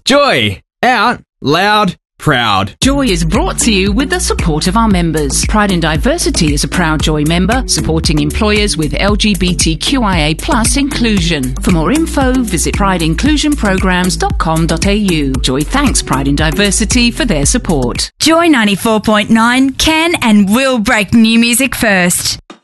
Joy. Out. Loud. Proud. Joy is brought to you with the support of our members. Pride in Diversity is a proud Joy member, supporting employers with LGBTQIA+ inclusion. For more info, visit prideinclusionprograms.com.au. Joy thanks Pride in Diversity for their support. Joy 94.9 can and will break new music first.